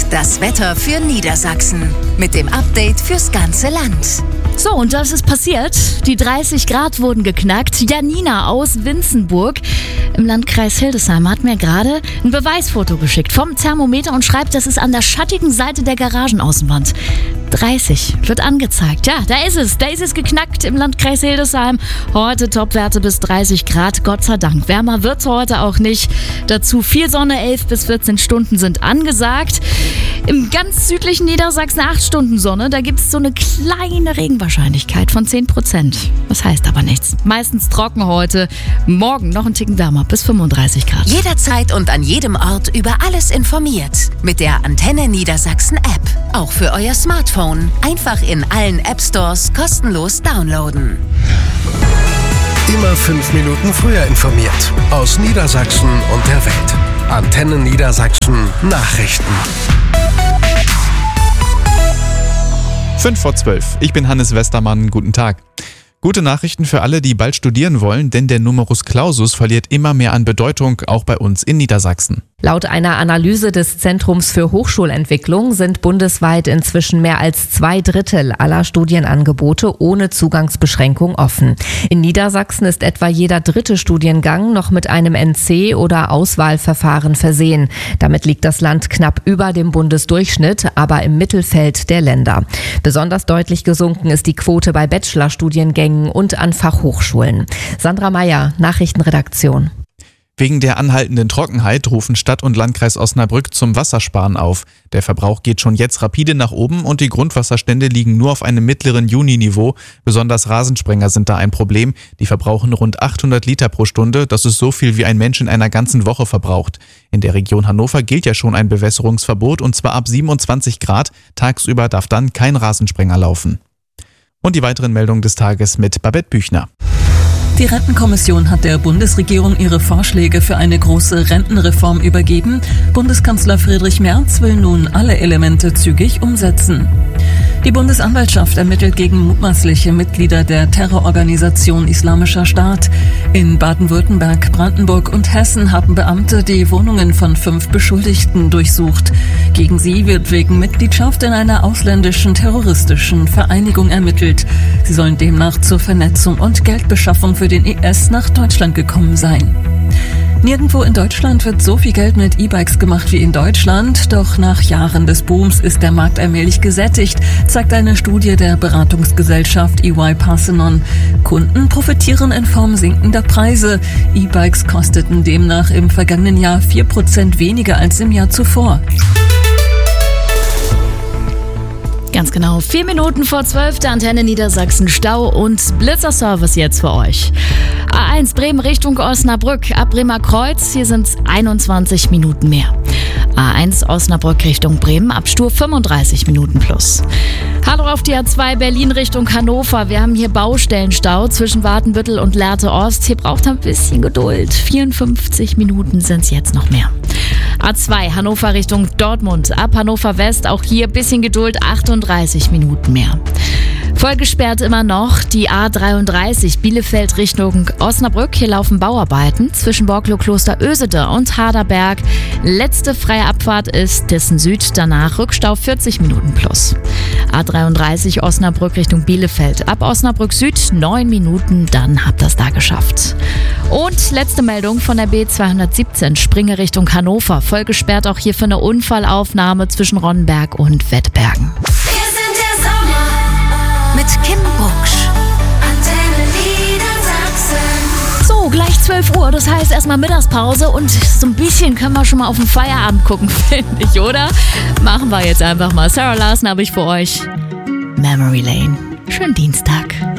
Das Wetter für Niedersachsen mit dem Update fürs ganze Land. So, und das ist passiert. Die 30 Grad wurden geknackt. Janina aus Winzenburg im Landkreis Hildesheim hat mir gerade ein Beweisfoto geschickt vom Thermometer und schreibt, das ist an der schattigen Seite der Garagenaußenwand. 30 wird angezeigt. Ja, da ist es geknackt im Landkreis Hildesheim. Heute Topwerte bis 30 Grad, Gott sei Dank. Wärmer wird's heute auch nicht. Dazu viel Sonne, 11 bis 14 Stunden sind angesagt. Im ganz südlichen Niedersachsen 8 Stunden Sonne. Da gibt es so eine kleine Regenwahrscheinlichkeit von 10%. Das heißt aber nichts. Meistens trocken heute. Morgen noch ein Ticken wärmer, bis 35 Grad. Jederzeit und an jedem Ort über alles informiert. Mit der Antenne Niedersachsen App. Auch für euer Smartphone. Einfach in allen App Stores kostenlos downloaden. Immer 5 Minuten früher informiert. Aus Niedersachsen und der Welt. Antenne Niedersachsen Nachrichten. 5:12. Ich bin Hannes Westermann. Guten Tag. Gute Nachrichten für alle, die bald studieren wollen, denn der Numerus Clausus verliert immer mehr an Bedeutung, auch bei uns in Niedersachsen. Laut einer Analyse des Zentrums für Hochschulentwicklung sind bundesweit inzwischen mehr als 2/3 aller Studienangebote ohne Zugangsbeschränkung offen. In Niedersachsen ist etwa jeder 3. Studiengang noch mit einem NC- oder Auswahlverfahren versehen. Damit liegt das Land knapp über dem Bundesdurchschnitt, aber im Mittelfeld der Länder. Besonders deutlich gesunken ist die Quote bei Bachelorstudiengängen und an Fachhochschulen. Sandra Meyer, Nachrichtenredaktion. Wegen der anhaltenden Trockenheit rufen Stadt und Landkreis Osnabrück zum Wassersparen auf. Der Verbrauch geht schon jetzt rapide nach oben und die Grundwasserstände liegen nur auf einem mittleren Juni-Niveau. Besonders Rasensprenger sind da ein Problem. Die verbrauchen rund 800 Liter pro Stunde. Das ist so viel, wie ein Mensch in einer ganzen Woche verbraucht. In der Region Hannover gilt ja schon ein Bewässerungsverbot und zwar ab 27 Grad. Tagsüber darf dann kein Rasensprenger laufen. Und die weiteren Meldungen des Tages mit Babette Büchner. Die Rentenkommission hat der Bundesregierung ihre Vorschläge für eine große Rentenreform übergeben. Bundeskanzler Friedrich Merz will nun alle Elemente zügig umsetzen. Die Bundesanwaltschaft ermittelt gegen mutmaßliche Mitglieder der Terrororganisation Islamischer Staat. In Baden-Württemberg, Brandenburg und Hessen haben Beamte die Wohnungen von 5 Beschuldigten durchsucht. Gegen sie wird wegen Mitgliedschaft in einer ausländischen terroristischen Vereinigung ermittelt. Sie sollen demnach zur Vernetzung und Geldbeschaffung für den IS nach Deutschland gekommen sein. Nirgendwo in Deutschland wird so viel Geld mit E-Bikes gemacht wie in Deutschland. Doch nach Jahren des Booms ist der Markt allmählich gesättigt, zeigt eine Studie der Beratungsgesellschaft EY Parthenon. Kunden profitieren in Form sinkender Preise. E-Bikes kosteten demnach im vergangenen Jahr 4% weniger als im Jahr zuvor. Ganz genau, 4 Minuten vor 12 der Antenne Niedersachsen Stau und Blitzerservice jetzt für euch. A1 Bremen Richtung Osnabrück, ab Bremer Kreuz, hier sind es 21 Minuten mehr. A1 Osnabrück Richtung Bremen, ab Stur 35 Minuten plus. Hallo auf die A2 Berlin Richtung Hannover. Wir haben hier Baustellenstau zwischen Watenbüttel und Lehrte Ost. Hier braucht ein bisschen Geduld. 54 Minuten sind es jetzt noch mehr. A2 Hannover Richtung Dortmund, ab Hannover West, auch hier ein bisschen Geduld, 38 Minuten mehr. Voll gesperrt immer noch die A33 Bielefeld Richtung Osnabrück. Hier laufen Bauarbeiten zwischen Borklow Kloster Ösede und Haderberg. Letzte freie Abfahrt ist Dissen Süd, danach Rückstau 40 Minuten plus. A33 Osnabrück Richtung Bielefeld. Ab Osnabrück Süd 9 Minuten, dann habt ihr es da geschafft. Und letzte Meldung von der B217 Springe Richtung Hannover. Voll gesperrt auch hier für eine Unfallaufnahme zwischen Ronnenberg und Wettbergen. Mit Kim Bucksch. Antenne Niedersachsen. So, gleich 12 Uhr, das heißt erstmal Mittagspause und so ein bisschen können wir schon mal auf den Feierabend gucken, finde ich, oder? Machen wir jetzt einfach mal. Sarah Larsen habe ich für euch. Memory Lane. Schönen Dienstag.